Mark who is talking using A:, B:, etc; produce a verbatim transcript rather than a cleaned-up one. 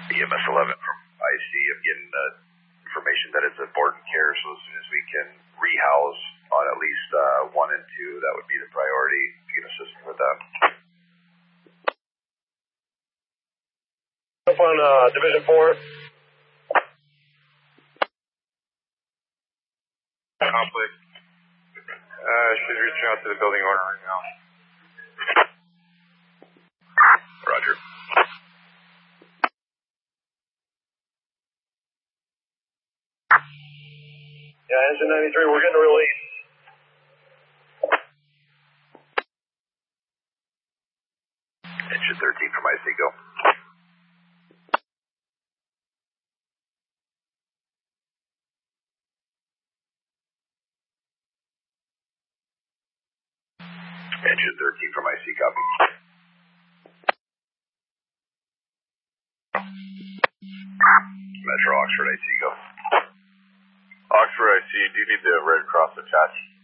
A: E M S eleven from I C. I'm getting uh, information that it's at Borden Care, so as soon as we can rehouse on at least uh, one and two, that would be the priority. You can assist me with that.
B: Up on uh, Division four.
C: Conflict. Uh, she's reaching out to the building owner right now.
A: Roger.
B: Yeah, engine ninety-three, we're getting a release.
A: Engine thirteen from I C, go. Engine thirteen from I C, copy. Metro Oxford I C, go.
C: Oxford I C, do you need the Red Cross attached?